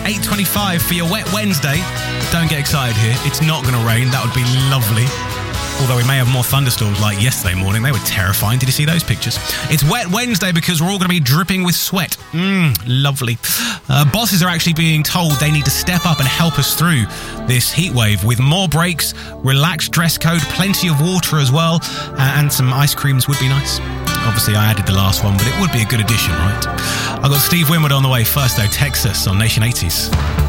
8:25 for your wet Wednesday. Don't get excited here. It's not going to rain. That would be lovely. Although we may have more thunderstorms like yesterday morning. They were terrifying. Did you see those pictures? It's wet Wednesday because we're all going to be dripping with sweat. Lovely. Bosses are actually being told they need to step up and help us through this heat wave with more breaks, relaxed dress code, plenty of water as well, and some ice creams would be nice. Obviously, I added the last one, but it would be a good addition, right? I've got Steve Winwood on the way first, though. Texas on Nation 80s.